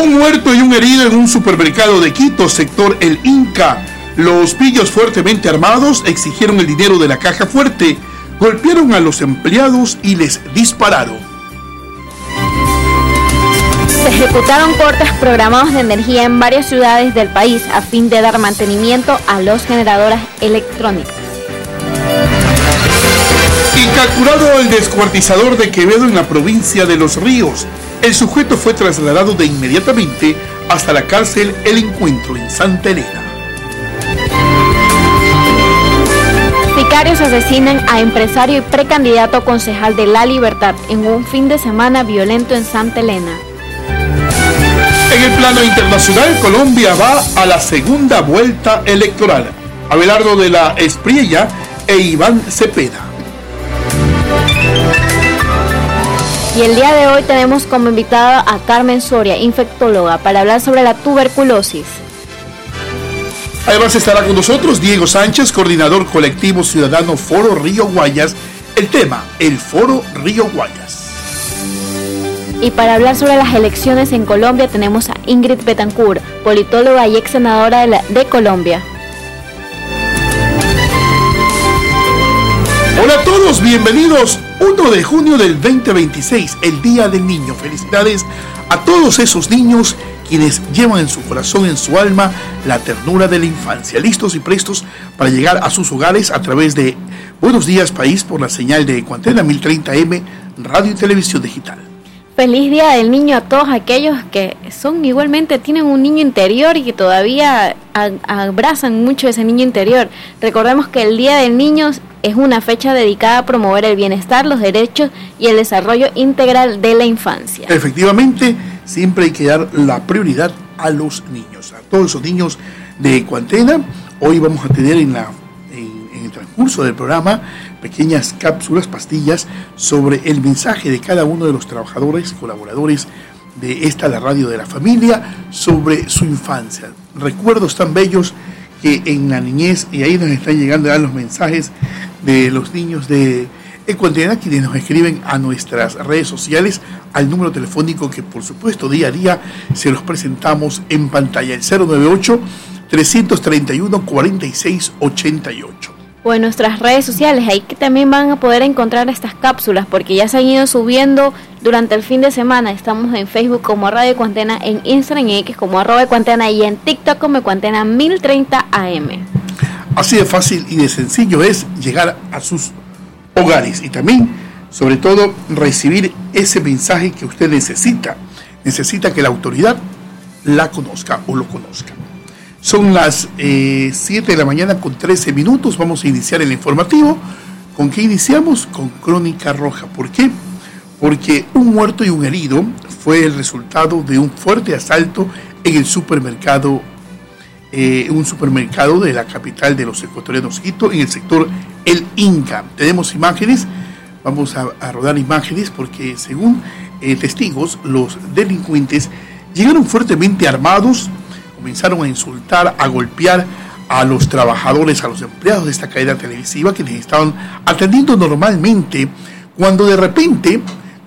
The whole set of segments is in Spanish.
Un muerto y un herido en un supermercado de Quito, sector El Inca. Los pillos fuertemente armados exigieron el dinero de la caja fuerte, golpearon a los empleados y les dispararon. Se ejecutaron cortes programados de energía en varias ciudades del país a fin de dar mantenimiento a los generadores electrónicos. Y capturado el descuartizador de Quevedo en la provincia de Los Ríos. El sujeto fue trasladado de inmediatamente hasta la cárcel El Encuentro en Santa Elena. Sicarios asesinan a empresario y precandidato concejal de La Libertad en un fin de semana violento en Santa Elena. En el plano internacional, Colombia va a la segunda vuelta electoral. Abelardo de la Espriella e Iván Cepeda. Y el día de hoy tenemos como invitada a Carmen Soria, infectóloga, para hablar sobre la tuberculosis. Además estará con nosotros Diego Sánchez, coordinador colectivo ciudadano Foro Río Guayas. El tema, el Foro Río Guayas. Y para hablar sobre las elecciones en Colombia tenemos a Ingrid Betancourt, politóloga y ex senadora de Colombia. Hola a todos, bienvenidos. 1 de junio del 2026, el Día del Niño. Felicidades a todos esos niños quienes llevan en su corazón, en su alma, la ternura de la infancia. Listos y prestos para llegar a sus hogares a través de Buenos Días País por la señal de Ecuantena 1030M, radio y televisión digital. Feliz Día del Niño a todos aquellos que son igualmente, tienen un niño interior y que todavía abrazan mucho ese niño interior. Recordemos que el Día del Niño es una fecha dedicada a promover el bienestar, los derechos y el desarrollo integral de la infancia. Efectivamente, siempre hay que dar la prioridad a los niños, a todos esos niños de Ecuantena. Hoy vamos a tener en el transcurso del programa pequeñas cápsulas, pastillas sobre el mensaje de cada uno de los trabajadores, colaboradores de la radio de la familia, sobre su infancia. Recuerdos tan bellos que en la niñez, y ahí nos están llegando ya los mensajes de los niños de Ecuantena, quienes nos escriben a nuestras redes sociales, al número telefónico que por supuesto día a día se los presentamos en pantalla, el 098-331-4688. O en nuestras redes sociales, ahí que también van a poder encontrar estas cápsulas, porque ya se han ido subiendo durante el fin de semana. Estamos en Facebook como Radio Ecuantena, en Instagram y X como @Ecuantena y en TikTok como Ecuantena 1030 AM. Así de fácil y de sencillo es llegar a sus hogares y también, sobre todo, recibir ese mensaje que usted necesita. Necesita que la autoridad la conozca o lo conozca. Son las 7 de la mañana con 13 minutos. Vamos a iniciar el informativo. ¿Con qué iniciamos? Con Crónica Roja. ¿Por qué? Porque un muerto y un herido fue el resultado de un fuerte asalto en el supermercado, un supermercado de la capital de los ecuatorianos, Quito, en el sector El Inca. Tenemos imágenes, vamos a rodar imágenes porque según testigos, los delincuentes llegaron fuertemente armados, comenzaron a insultar, a golpear a los trabajadores, a los empleados de esta cadena televisiva que les estaban atendiendo normalmente, cuando de repente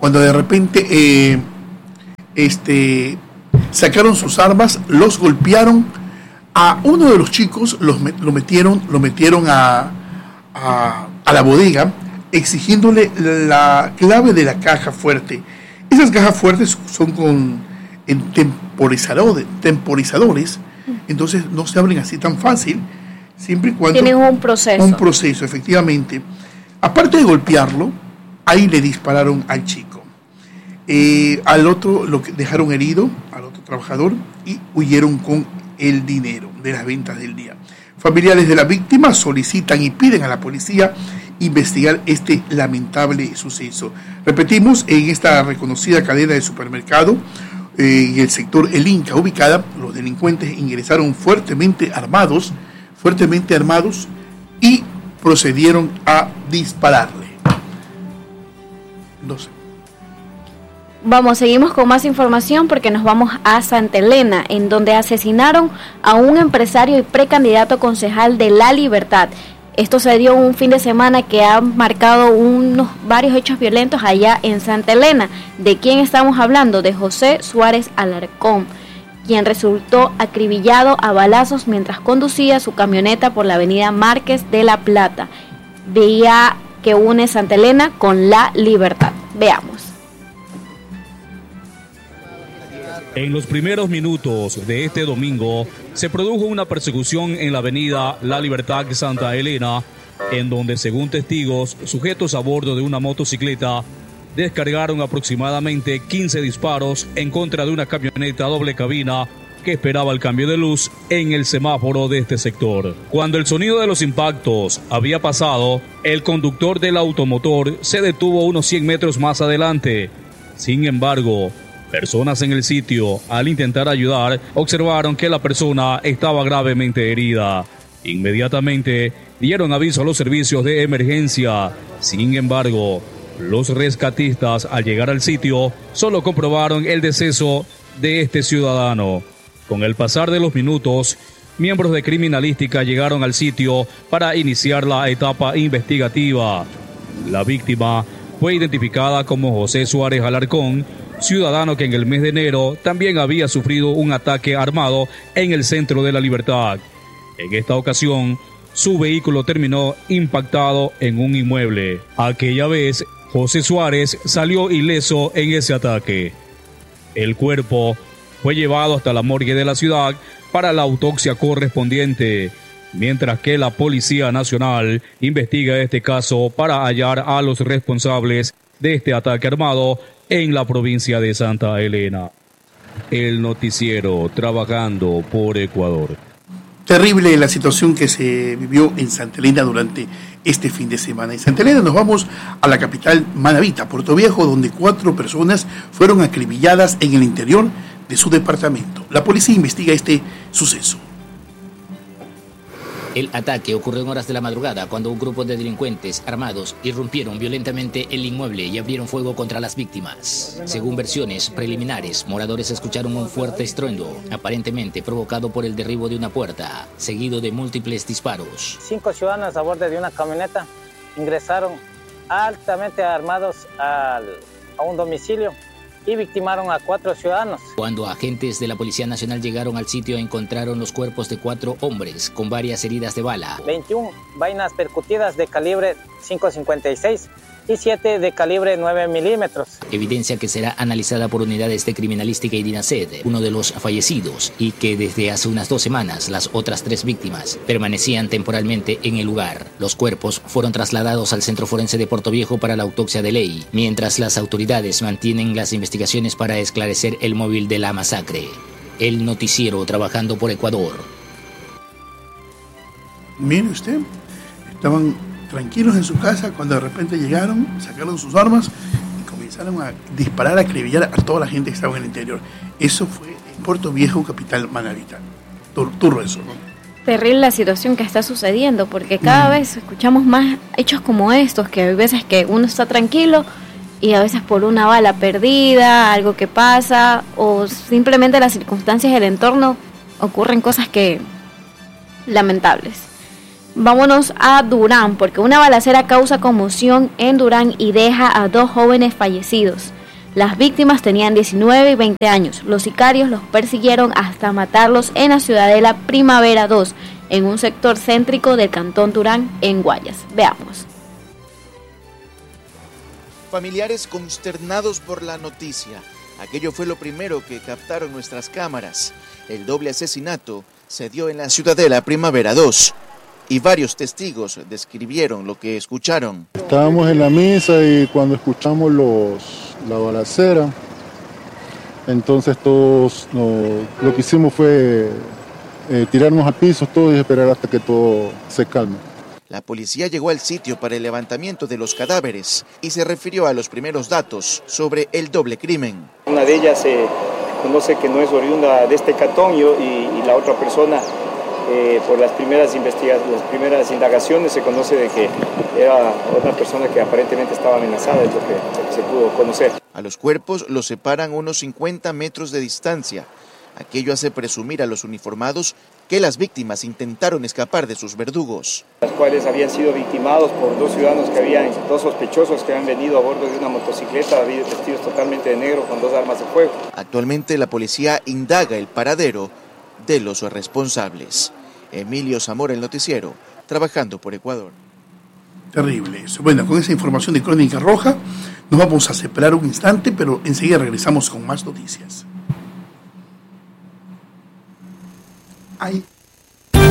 sacaron sus armas, los golpearon. A uno de los chicos lo metieron a la bodega, exigiéndole la clave de la caja fuerte. Esas cajas fuertes son con temporizadores, entonces no se abren así tan fácil, siempre y cuando tienen un proceso. Un proceso, efectivamente. Aparte de golpearlo, ahí le dispararon al chico. Al otro lo dejaron herido, al otro trabajador, y huyeron con el dinero de las ventas del día. Familiares de la víctima solicitan y piden a la policía investigar este lamentable suceso. Repetimos, en esta reconocida cadena de supermercado, en el sector El Inca ubicada, los delincuentes ingresaron fuertemente armados y procedieron a dispararle. No sé. Seguimos con más información porque nos vamos a Santa Elena, en donde asesinaron a un empresario y precandidato concejal de La Libertad. Esto se dio un fin de semana que ha marcado varios hechos violentos allá en Santa Elena. ¿De quién estamos hablando? De José Suárez Alarcón. quien resultó acribillado a balazos mientras conducía su camioneta por la avenida Márquez de la Plata, vía que une Santa Elena con La Libertad. Veamos. En los primeros minutos de este domingo se produjo una persecución en la avenida La Libertad Santa Elena, en donde, según testigos, sujetos a bordo de una motocicleta descargaron aproximadamente 15 disparos en contra de una camioneta doble cabina que esperaba el cambio de luz en el semáforo de este sector. Cuando el sonido de los impactos había pasado, el conductor del automotor se detuvo unos 100 metros más adelante. Sin embargo, personas en el sitio, al intentar ayudar, observaron que la persona estaba gravemente herida. Inmediatamente dieron aviso a los servicios de emergencia. Sin embargo, los rescatistas, al llegar al sitio, solo comprobaron el deceso de este ciudadano. Con el pasar de los minutos, miembros de criminalística llegaron al sitio para iniciar la etapa investigativa. La víctima fue identificada como José Suárez Alarcón, ciudadano que en el mes de enero también había sufrido un ataque armado en el centro de La Libertad. En esta ocasión, su vehículo terminó impactado en un inmueble. Aquella vez, José Suárez salió ileso en ese ataque. El cuerpo fue llevado hasta la morgue de la ciudad para la autopsia correspondiente, mientras que la Policía Nacional investiga este caso para hallar a los responsables de este ataque armado en la provincia de Santa Elena. El noticiero trabajando por Ecuador. Terrible la situación que se vivió en Santa Elena durante este fin de semana. En Santa Elena nos vamos a la capital manabita, Puerto Viejo, donde 4 personas fueron acribilladas en el interior de su departamento. La policía investiga este suceso. El ataque ocurrió en horas de la madrugada cuando un grupo de delincuentes armados irrumpieron violentamente el inmueble y abrieron fuego contra las víctimas. Según versiones preliminares, moradores escucharon un fuerte estruendo, aparentemente provocado por el derribo de una puerta, seguido de múltiples disparos. 5 ciudadanos a bordo de una camioneta ingresaron altamente armados a un domicilio y victimaron a 4 ciudadanos. Cuando agentes de la Policía Nacional llegaron al sitio, encontraron los cuerpos de 4 hombres con varias heridas de bala. 21 vainas percutidas de calibre 5.56 y 7 de calibre 9 milímetros. Evidencia que será analizada por unidades de criminalística y DINASED, uno de los fallecidos, y que desde hace unas 2 semanas las otras 3 víctimas permanecían temporalmente en el lugar. Los cuerpos fueron trasladados al Centro Forense de Puerto Viejo para la autopsia de ley, mientras las autoridades mantienen las investigaciones para esclarecer el móvil de la masacre. El noticiero trabajando por Ecuador. Mire usted, estaban tranquilos en su casa cuando de repente llegaron, sacaron sus armas y comenzaron a disparar, a acribillar a toda la gente que estaba en el interior. Eso fue en Puerto Viejo, capital manabita. Turro eso, ¿no? Terrible la situación que está sucediendo, porque cada vez escuchamos más hechos como estos, que hay veces que uno está tranquilo y a veces por una bala perdida, algo que pasa, o simplemente las circunstancias del entorno ocurren cosas que lamentables. Vámonos a Durán, porque una balacera causa conmoción en Durán y deja a 2 jóvenes fallecidos. Las víctimas tenían 19 y 20 años. Los sicarios los persiguieron hasta matarlos en la ciudadela Primavera 2, en un sector céntrico del cantón Durán, en Guayas. Veamos. Familiares consternados por la noticia. Aquello fue lo primero que captaron nuestras cámaras. El doble asesinato se dio en la ciudadela Primavera 2. Y varios testigos describieron lo que escucharon. Estábamos en la misa y cuando escuchamos la balacera, entonces todos lo que hicimos fue tirarnos al piso todos y esperar hasta que todo se calme. La policía llegó al sitio para el levantamiento de los cadáveres y se refirió a los primeros datos sobre el doble crimen. Una de ellas se conoce que no es oriunda de este cantón y la otra persona, por las primeras indagaciones, se conoce de que era otra persona que aparentemente estaba amenazada, es lo que se pudo conocer. A los cuerpos los separan unos 50 metros de distancia. Aquello hace presumir a los uniformados que las víctimas intentaron escapar de sus verdugos. Las cuales habían sido victimados por dos sospechosos que habían venido a bordo de una motocicleta, vestidos totalmente de negro con 2 armas de fuego. Actualmente la policía indaga el paradero de los responsables. Emilio Zamora, el noticiero, trabajando por Ecuador. Terrible eso. Bueno, con esa información de Crónica Roja nos vamos a separar un instante, pero enseguida regresamos con más noticias. Hay